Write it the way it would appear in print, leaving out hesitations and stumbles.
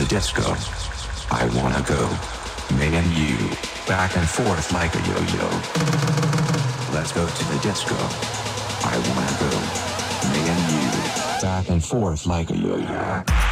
disco. I wanna go. Me and you. Back and forth like a yo-yo. Let's go to the disco. I wanna go. Me and you. Back and forth like a yo-yo.